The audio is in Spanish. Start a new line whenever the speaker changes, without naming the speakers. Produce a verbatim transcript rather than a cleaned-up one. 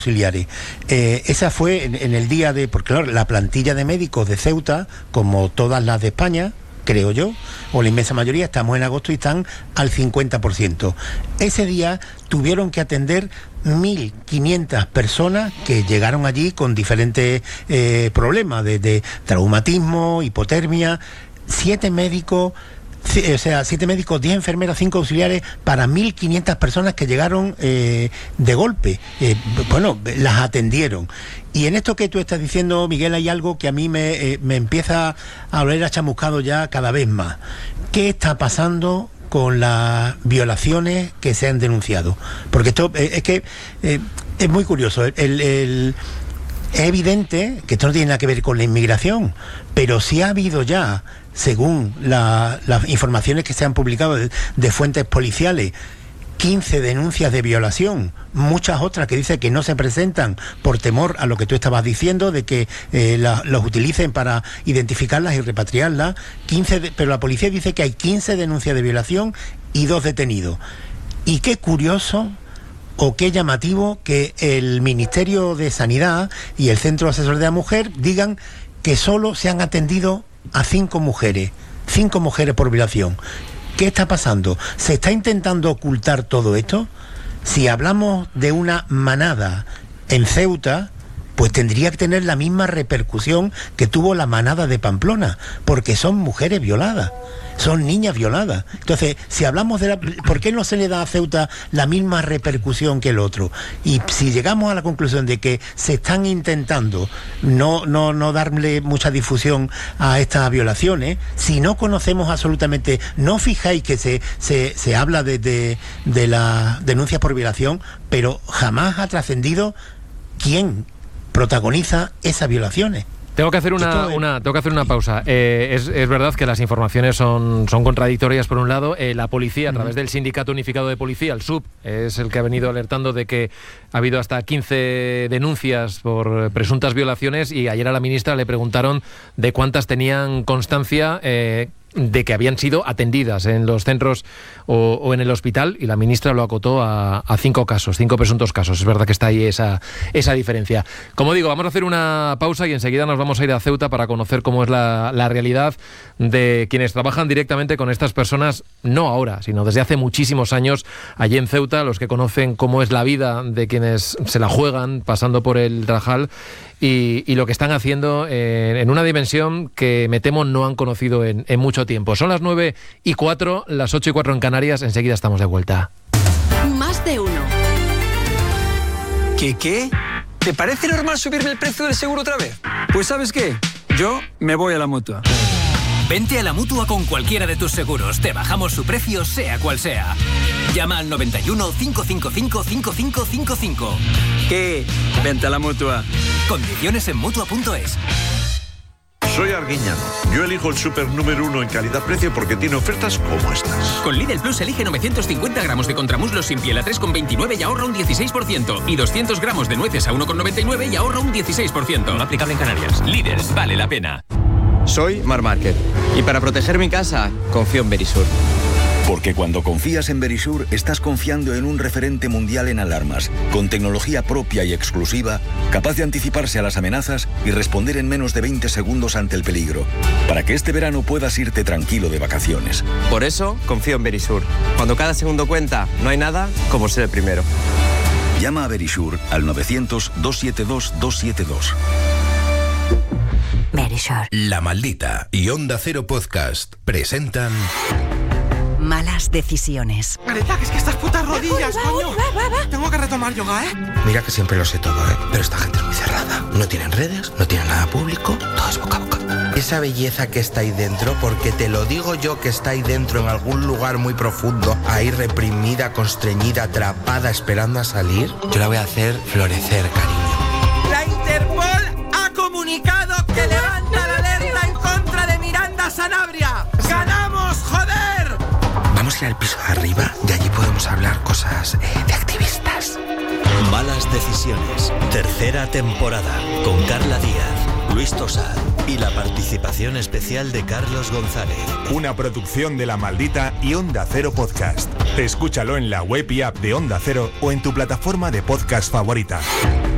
auxiliares. Eh, esa fue en, en el día de, porque claro, la plantilla de médicos de Ceuta, como todas las de España, creo yo, o la inmensa mayoría, estamos en agosto y están al cincuenta por ciento. Ese día tuvieron que atender mil quinientas personas que llegaron allí con diferentes eh, problemas, desde traumatismo, hipotermia, siete médicos, o sea, siete médicos, diez enfermeras, cinco auxiliares para mil quinientas personas que llegaron eh, de golpe. Eh, bueno, las atendieron. Y en esto que tú estás diciendo, Miguel, hay algo que a mí me, eh, me empieza a oler a chamuscado ya cada vez más. ¿Qué está pasando con las violaciones que se han denunciado? Porque esto eh, es que eh, es muy curioso. El, el, el, es evidente que esto no tiene nada que ver con la inmigración, pero sí ha habido ya, según la, las informaciones que se han publicado de, de fuentes policiales, quince denuncias de violación, muchas otras que dicen que no se presentan por temor a lo que tú estabas diciendo, de que eh, la, los utilicen para identificarlas y repatriarlas, quince de, pero la policía dice que hay quince denuncias de violación y dos detenidos. Y qué curioso o qué llamativo que el Ministerio de Sanidad y el Centro Asesor de la Mujer digan que solo se han atendido a cinco mujeres, cinco mujeres por violación. ¿Qué está pasando? ¿Se está intentando ocultar todo esto? Si hablamos de una manada en Ceuta, pues tendría que tener la misma repercusión que tuvo la manada de Pamplona, porque son mujeres violadas, son niñas violadas. Entonces, si hablamos de la... ¿por qué no se le da a Ceuta la misma repercusión que el otro? Y si llegamos a la conclusión de que se están intentando no, no, no darle mucha difusión a estas violaciones, si no conocemos absolutamente, no fijáis que se, se, se habla de, de, de las denuncias por violación, pero jamás ha trascendido quién protagoniza esas violaciones.
Tengo que hacer una, una, tengo que hacer una pausa. Eh, es, es verdad que las informaciones son, son contradictorias por un lado. Eh, la policía, a través del Sindicato Unificado de Policía, el S U P, es el que ha venido alertando de que ha habido hasta quince denuncias por presuntas violaciones, y ayer a la ministra le preguntaron de cuántas tenían constancia eh, de que habían sido atendidas en los centros o, o en el hospital, y la ministra lo acotó a, a cinco casos, cinco presuntos casos. Es verdad que está ahí esa, esa diferencia. Como digo, vamos a hacer una pausa y enseguida nos vamos a ir a Ceuta para conocer cómo es la, la realidad de quienes trabajan directamente con estas personas, no ahora, sino desde hace muchísimos años allí en Ceuta, los que conocen cómo es la vida de quienes se la juegan pasando por el Tarajal, y, y lo que están haciendo en, en una dimensión que me temo no han conocido en, en mucho tiempo. Son las nueve y cuatro, las ocho y cuatro en Canarias. Enseguida estamos de vuelta.
Más de uno.
¿Qué qué? ¿Te parece normal subirme el precio del seguro otra vez? Pues ¿sabes qué? Yo me voy a la Mutua.
Vente a la Mutua con cualquiera de tus seguros. Te bajamos su precio, sea cual sea. Llama al noventa y uno, cinco cinco cinco, cinco cinco cinco cinco.
¿Qué? Vente a la Mutua.
Condiciones en Mutua punto es.
Soy Arguiñano. Yo elijo el súper número uno en calidad-precio porque tiene ofertas como estas.
Con Lidl Plus elige novecientos cincuenta gramos de contramuslos sin piel a tres con veintinueve y ahorra un dieciséis por ciento. Y doscientos gramos de nueces a uno con noventa y nueve y ahorra un dieciséis por ciento. No aplicable en Canarias. Lidl, vale la pena.
Soy Mar Márquez y para proteger mi casa confío en Verisur.
Porque cuando confías en Verisur, estás confiando en un referente mundial en alarmas, con tecnología propia y exclusiva, capaz de anticiparse a las amenazas y responder en menos de veinte segundos ante el peligro, para que este verano puedas irte tranquilo de vacaciones.
Por eso confío en Verisur. Cuando cada segundo cuenta, no hay nada como ser el primero.
Llama a Verisur al novecientos, doscientos setenta y dos, doscientos setenta y dos.
Verisur.
La Maldita y Onda Cero Podcast presentan...
Malas decisiones.
Greta, que es que estas putas rodillas, va, coño. Va, va, va. Tengo que retomar yoga, ¿eh?
Mira que siempre lo sé todo, ¿eh? Pero esta gente es muy cerrada. No tienen redes, no tienen nada público, todo es boca a boca. Esa belleza que está ahí dentro, porque te lo digo yo que está ahí dentro en algún lugar muy profundo, ahí reprimida, constreñida, atrapada, esperando a salir, yo la voy a hacer florecer, cariño.
La Interpol ha comunicado que levanta la alerta en contra de Miranda Sanabria. ¡Ganamos, joder!
Vamos a ir al piso de arriba y allí podemos hablar cosas eh, de activistas.
Malas decisiones, tercera temporada, con Carla Díaz, Luis Tosar y la participación especial de Carlos González.
Una producción de La Maldita y Onda Cero Podcast. Escúchalo en la web y app de Onda Cero o en tu plataforma de podcast favorita.